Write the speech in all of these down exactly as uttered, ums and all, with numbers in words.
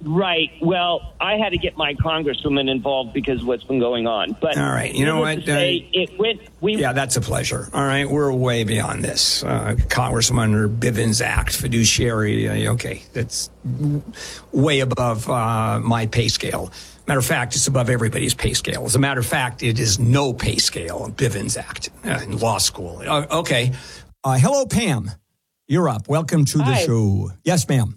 Right. Well, I had to get my congresswoman involved because of what's been going on. But all right, you know what? Uh, say, it went. We yeah, that's a pleasure. All right, we're way beyond this. Uh, Congressman under Bivens Act, fiduciary. Uh, okay, that's way above uh, my pay scale. Matter of fact, it's above everybody's pay scale. As a matter of fact, it is no pay scale. Bivens Act uh, in law school. Uh, okay. Uh, hello, Pam. You're up. Welcome to the Hi. show. Yes, ma'am.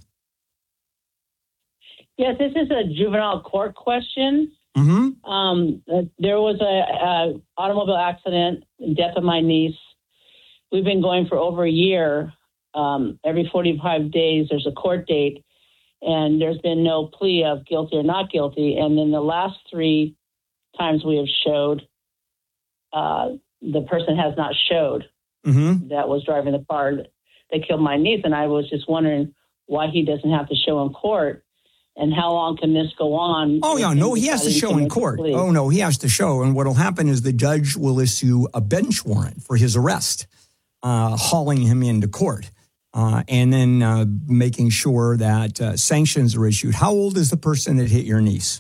Yes, this is a juvenile court question. Mm-hmm. Um, uh, there was a, a automobile accident, death of my niece. We've been going for over a year. Um, every forty-five days, there's a court date, and there's been no plea of guilty or not guilty. And then the last three times we have showed, uh, the person has not showed Mm-hmm. that was driving the car that killed my niece. And I was just wondering why he doesn't have to show in court. And how long can this go on? Oh, yeah, no, he has to show in court. Oh, no, he has to show. And what will happen is the judge will issue a bench warrant for his arrest, uh, hauling him into court, uh, and then uh, making sure that uh, sanctions are issued. How old is the person that hit your niece?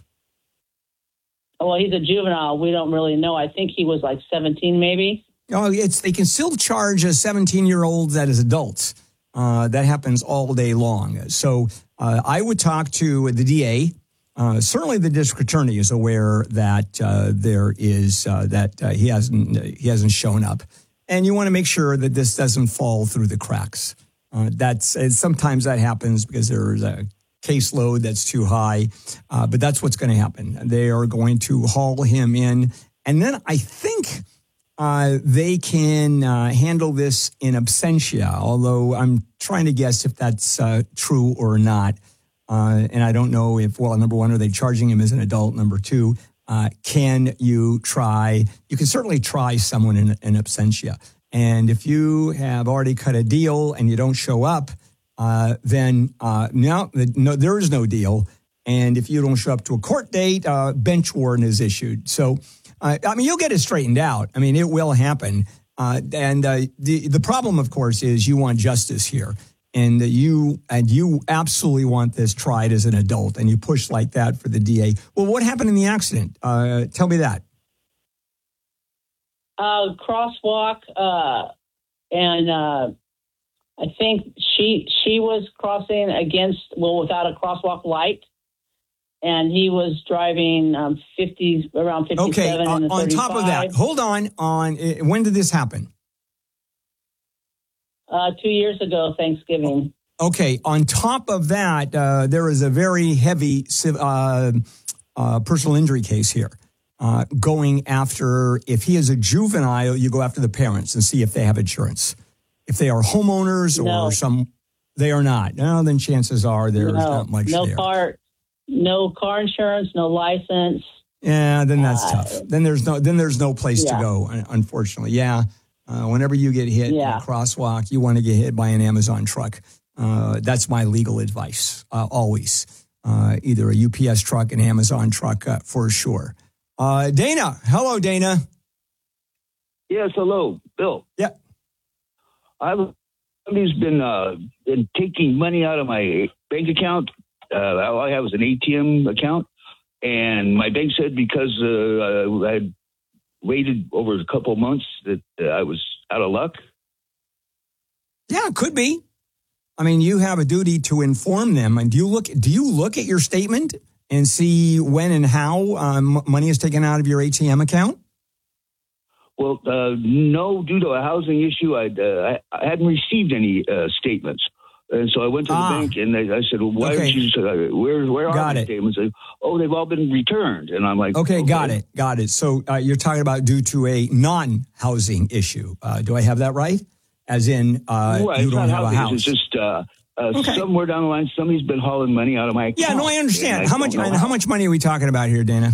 Well, he's a juvenile. We don't really know. I think he was like seventeen, maybe. Oh, it's they can still charge a seventeen-year-olds as adults. Uh, that happens all day long. So uh, I would talk to the D A. Uh, certainly, the district attorney is aware that uh, there is uh, that uh, he hasn't he hasn't shown up, and you want to make sure that this doesn't fall through the cracks. Uh, that's and sometimes that happens because there's a caseload that's too high, uh, but that's what's going to happen. They are going to haul him in, and then I think. Uh, they can uh, handle this in absentia, although I'm trying to guess if that's uh, true or not. Uh, and I don't know if, well, number one, are they charging him as an adult? Number two, uh, can you try, you can certainly try someone in, in absentia. And if you have already cut a deal and you don't show up, uh, then uh, no, no, there is no deal. And if you don't show up to a court date, uh, bench warrant is issued. So, Uh, I mean, you'll get it straightened out. I mean, it will happen. Uh, and uh, the the problem, of course, is you want justice here, and you and you absolutely want this tried as an adult, and you push like that for the D A. Well, what happened in the accident? Uh, tell me that. Uh, crosswalk, uh, and uh, I think she she was crossing against well without a crosswalk light. And he was driving um, fifty around fifty-seven. Okay, uh, and on top of that, hold on. On uh, when did this happen? Uh, two years ago, Thanksgiving. Okay, on top of that, uh, there is a very heavy uh, uh, personal injury case here. Uh, going after, if he is a juvenile, you go after the parents and see if they have insurance. If they are homeowners or no. some, they are not. No, then chances are there's no, not much no there. car. No car insurance, no license. Yeah, then that's uh, tough. Then there's no then there's no place yeah. to go. Unfortunately, yeah. Uh, whenever you get hit yeah. in a crosswalk, you want to get hit by an Amazon truck. Uh, that's my legal advice. Uh, always, uh, either a U P S truck, an Amazon truck, uh, for sure. Uh, Dana, hello, Dana. Yes, hello, Bill. Yeah, I've somebody's been uh, been taking money out of my bank account. Uh, all I have is an A T M account, and my bank said because uh, I had waited over a couple of months that uh, I was out of luck. Yeah, it could be. I mean, you have a duty to inform them. And do you look? Do you look at your statement and see when and how um, money is taken out of your A T M account? Well, uh, no, due to a housing issue, I'd, uh, I, I hadn't received any uh, statements. And so I went to the Ah. bank and they, I said, well, why Okay. aren't you, uh, where, where are Got the it. statements? They, oh, they've all been returned. And I'm like, Okay, got it, got it. So uh, you're talking about due to a non-housing issue. Uh, do I have that right? As in, uh, Right, you it's don't not have a housing, house. It's just uh, uh, Okay. somewhere down the line, somebody's been hauling money out of my account. Yeah, no, I And understand. I How don't much? know And how much money are we talking about here, Dana?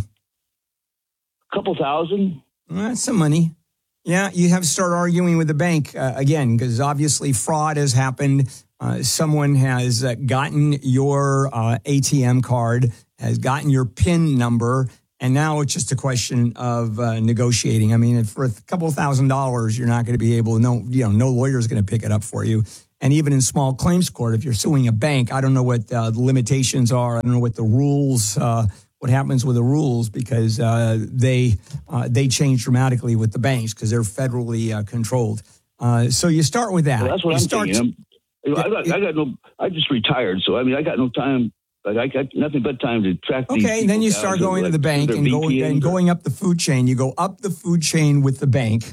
A couple thousand. Well, that's some money. Yeah, you have to start arguing with the bank uh, again, because obviously fraud has happened. Uh, someone has uh, gotten your uh, A T M card, has gotten your PIN number, and now it's just a question of uh, negotiating. I mean, if for a couple of thousand dollars, you're not going to be able to, no, you know, no lawyer is going to pick it up for you. And even in small claims court, if you're suing a bank, I don't know what uh, the limitations are. I don't know what the rules, uh, what happens with the rules, because uh, they uh, they change dramatically with the banks because they're federally uh, controlled. Uh, so you start with that. Well, that's what you I'm start thinking. I'm, I, got, I got no. I just retired, so I mean, I got no time. Like I got nothing but time to track these. Okay, then you down start to, going like, to the bank their and going V P Ns and or- going up the food chain. You go up the food chain with the bank,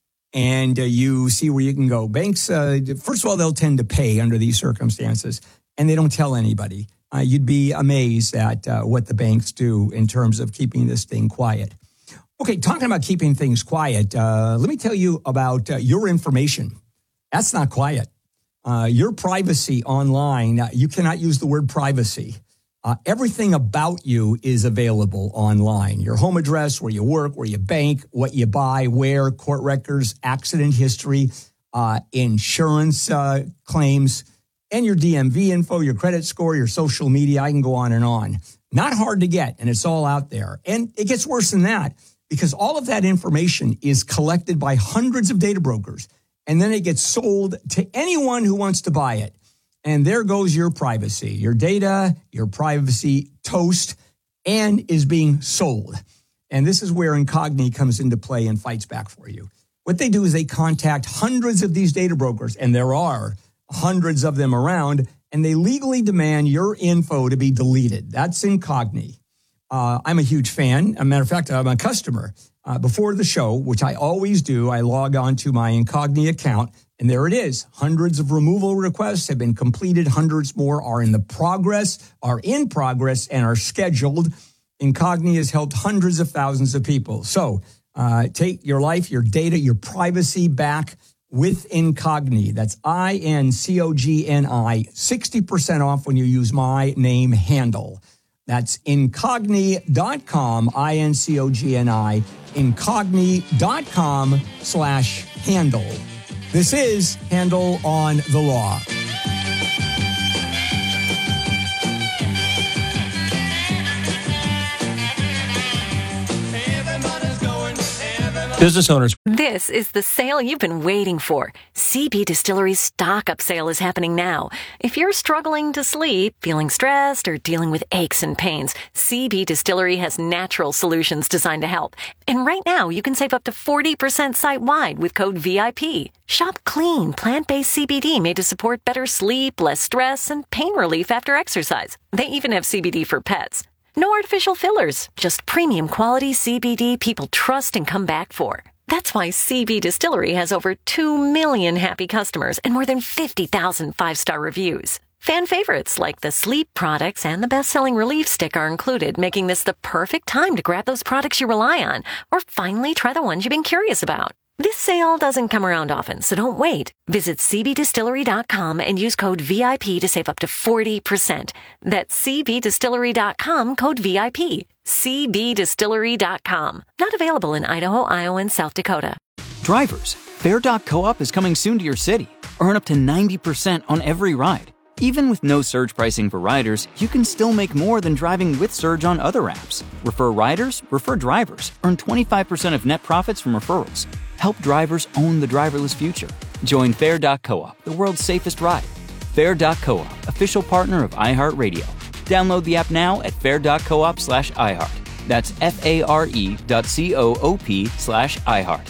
and uh, you see where you can go. Banks, uh, first of all, they'll tend to pay under these circumstances, and they don't tell anybody. Uh, you'd be amazed at uh, what the banks do in terms of keeping this thing quiet. Okay, talking about keeping things quiet, uh, let me tell you about uh, your information. That's not quiet. Uh, your privacy online, uh, you cannot use the word privacy. Uh, everything about you is available online. Your home address, where you work, where you bank, what you buy, where, court records, accident history, uh, insurance uh, claims, and your D M V info, your credit score, your social media. I can go on and on. Not hard to get, and it's all out there. And it gets worse than that, because all of that information is collected by hundreds of data brokers, and then it gets sold to anyone who wants to buy it. And there goes your privacy, your data, your privacy toast, and is being sold. And this is where Incogni comes into play and fights back for you. What they do is they contact hundreds of these data brokers, and there are hundreds of them around, and they legally demand your info to be deleted. That's Incogni. Uh, I'm a huge fan. As a matter of fact, I'm a customer. Uh, before the show, which I always do, I log on to my Incogni account, and there it is. Hundreds of removal requests have been completed. Hundreds more are in the progress, are in progress, and are scheduled. Incogni has helped hundreds of thousands of people. So uh, take your life, your data, your privacy back with Incogni. That's I N C O G N I. sixty percent off when you use my name handle. That's Incogni dot com, I N C O G N I, Incogni dot com slash handle. This is Handle on the Law. Business owners. This is the sale you've been waiting for. C B Distillery's stock-up sale is happening now. If you're struggling to sleep, feeling stressed, or dealing with aches and pains, C B Distillery has natural solutions designed to help. And right now, you can save up to forty percent site-wide with code V I P. Shop clean, plant-based C B D made to support better sleep, less stress, and pain relief after exercise. They even have C B D for pets. No artificial fillers, just premium quality C B D people trust and come back for. That's why C B Distillery has over two million happy customers and more than fifty thousand five-star reviews. Fan favorites like the sleep products and the best-selling relief stick are included, making this the perfect time to grab those products you rely on or finally try the ones you've been curious about. This sale doesn't come around often, so don't wait. Visit C B distillery dot com and use code V I P to save up to forty percent. That's C B distillery dot com, code V I P. C B distillery dot com. Not available in Idaho, Iowa, and South Dakota. Drivers, Fair dot coop is coming soon to your city. Earn up to ninety percent on every ride. Even with no surge pricing for riders, you can still make more than driving with Surge on other apps. Refer riders, refer drivers. Earn twenty-five percent of net profits from referrals. Help drivers own the driverless future. Join Fair dot coop, the world's safest ride. Fair dot coop, official partner of iHeartRadio. Download the app now at fair dot coop slash iHeart. That's F-A-R-E dot C-O-O-P slash iHeart.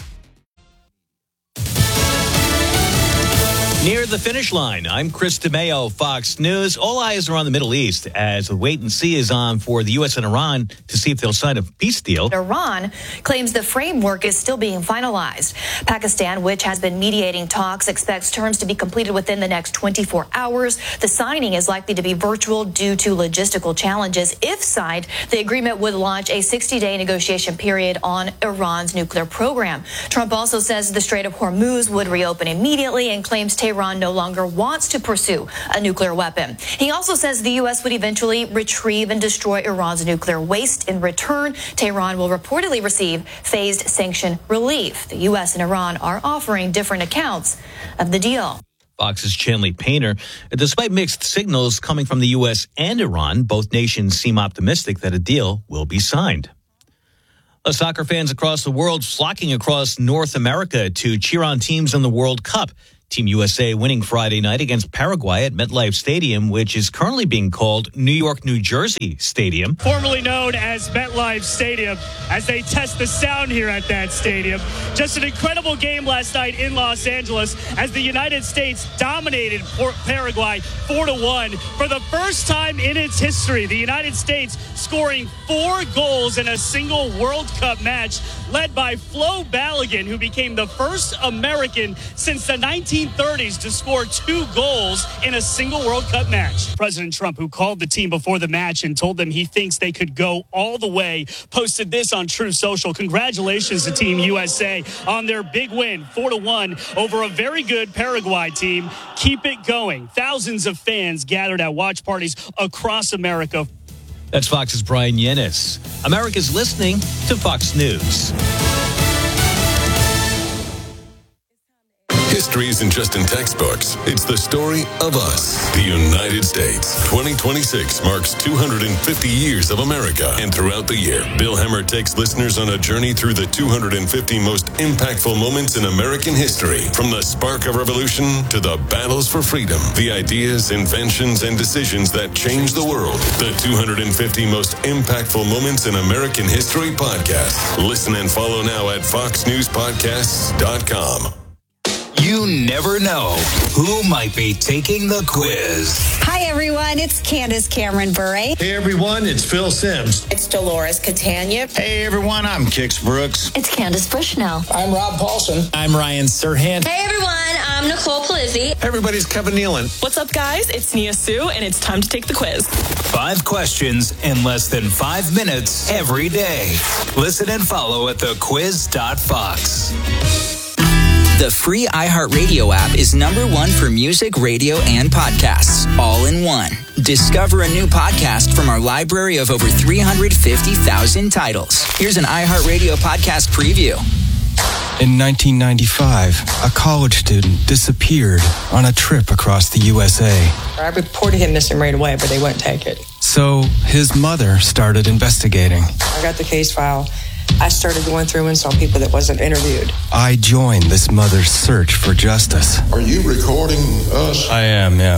Near the finish line, I'm Chris DeMeo, Fox News. All eyes are on the Middle East as the wait and see is on for the U S and Iran to see if they'll sign a peace deal. Iran claims the framework is still being finalized. Pakistan, which has been mediating talks, expects terms to be completed within the next twenty-four hours. The signing is likely to be virtual due to logistical challenges. If signed, the agreement would launch a sixty-day negotiation period on Iran's nuclear program. Trump also says the Strait of Hormuz would reopen immediately and claims Tehran no longer wants to pursue a nuclear weapon. He also says the U S would eventually retrieve and destroy Iran's nuclear waste. In return, Tehran will reportedly receive phased sanction relief. The U S and Iran are offering different accounts of the deal. Fox's Chanley Painter. Despite mixed signals coming from the U S and Iran, both nations seem optimistic that a deal will be signed. Uh, soccer fans across the world flocking across North America to cheer on teams in the World Cup. Team U S A winning Friday night against Paraguay at MetLife Stadium, which is currently being called New York, New Jersey Stadium. Formerly known as MetLife Stadium, as they test the sound here at that stadium. Just an incredible game last night in Los Angeles as the United States dominated Paraguay four to one. For the first time in its history, the United States scoring four goals in a single World Cup match, led by Flo Balogun, who became the first American since the nineteen thirties to score two goals in a single World Cup match. President Trump, who called the team before the match and told them he thinks they could go all the way, posted this on Truth Social. Congratulations to Team U S A on their big win, four to one, over a very good Paraguay team. Keep it going. Thousands of fans gathered at watch parties across America. That's Fox's Brian Yennis. America's listening to Fox News. History isn't just in textbooks. It's the story of us, the United States. twenty twenty-six marks two hundred fifty years of America. And throughout the year, Bill Hemmer takes listeners on a journey through the two hundred fifty most impactful moments in American history. From the spark of revolution to the battles for freedom, the ideas, inventions, and decisions that changed the world. The two hundred fifty most impactful moments in American history podcast. Listen and follow now at fox news podcasts dot com. You never know who might be taking the quiz. Hi, everyone. It's Candace Cameron Bure. Hey, everyone. It's Phil Sims. It's Dolores Catania. Hey, everyone. I'm Kix Brooks. It's Candace Bushnell. I'm Rob Paulson. I'm Ryan Serhant. Hey, everyone. I'm Nicole Polizzi. Hey, everybody's Kevin Nealon. What's up, guys? It's Nia Sue, and it's time to take the quiz. Five questions in less than five minutes every day. Listen and follow at the quiz dot fox. The free iHeartRadio app is number one for music, radio, and podcasts, all in one. Discover a new podcast from our library of over three hundred fifty thousand titles. Here's an iHeartRadio podcast preview. In nineteen ninety-five, a college student disappeared on a trip across the U S A. I reported him missing right away, but they wouldn't take it. So his mother started investigating. I got the case file. I started going through and saw people that wasn't interviewed. I joined this mother's search for justice. Are you recording us? I am, yeah.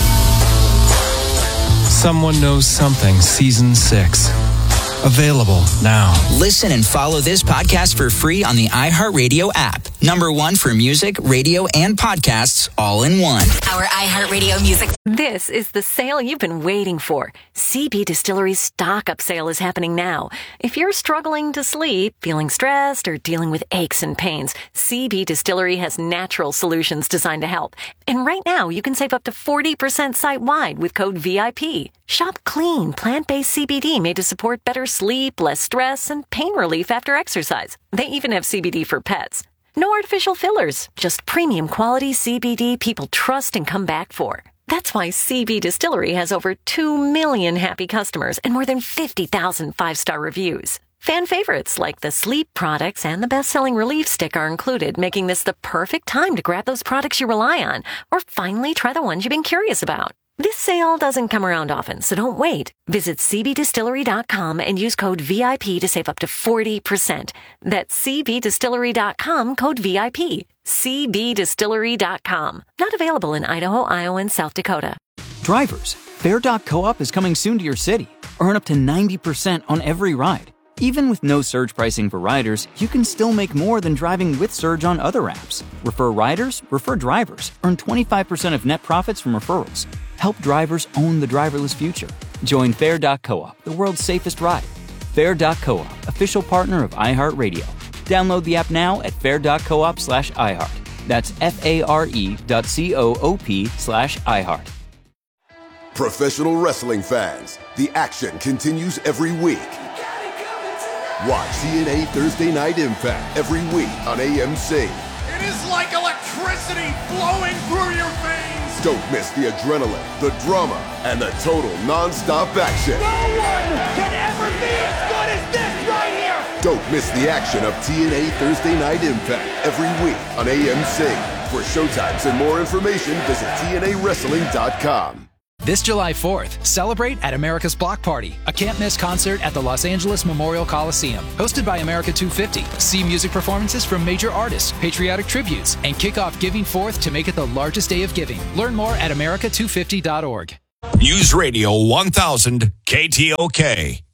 Someone Knows Something, Season six. Available now. Listen and follow this podcast for free on the iHeartRadio app. Number one for music, radio, and podcasts, all in one. Our iHeartRadio music. This is the sale you've been waiting for. C B Distillery's stock-up sale is happening now. If you're struggling to sleep, feeling stressed, or dealing with aches and pains, C B Distillery has natural solutions designed to help. And right now, you can save up to forty percent site-wide with code V I P. Shop clean, plant-based C B D made to support better sleep, less stress, and pain relief after exercise. They even have C B D for pets. No artificial fillers, just premium quality C B D people trust and come back for. That's why C B Distillery has over two million happy customers and more than fifty thousand five-star reviews. Fan favorites like the sleep products and the best-selling relief stick are included, making this the perfect time to grab those products you rely on or finally try the ones you've been curious about. This sale doesn't come around often, so don't wait. Visit c b distillery dot com and use code V I P to save up to forty percent. That's c b distillery dot com, code V I P. c b distillery dot com. Not available in Idaho, Iowa, and South Dakota. Drivers, Fair dot Co-op is coming soon to your city. Earn up to ninety percent on every ride. Even with no surge pricing for riders, you can still make more than driving with surge on other apps. Refer riders, refer drivers. Earn twenty-five percent of net profits from referrals. Help drivers own the driverless future. Join Fair dot Co-op, the world's safest ride. Fair dot Co-op, official partner of iHeartRadio. Download the app now at fair dot coop slash iHeart. That's F-A-R-E dot C-O-O-P slash iHeart. Professional wrestling fans, the action continues every week. Watch T N A Thursday Night Impact every week on A M C. It is like electricity flowing through your veins. Don't miss the adrenaline, the drama, and the total non-stop action. No one can ever be as good as this right here. Don't miss the action of T N A Thursday Night Impact every week on A M C. For showtimes and more information, visit T N A wrestling dot com. This July fourth, celebrate at America's Block Party, a can't-miss concert at the Los Angeles Memorial Coliseum. Hosted by America two fifty. See music performances from major artists, patriotic tributes, and kick off Giving Fourth to make it the largest day of giving. Learn more at America two fifty dot org. News Radio one thousand K T O K.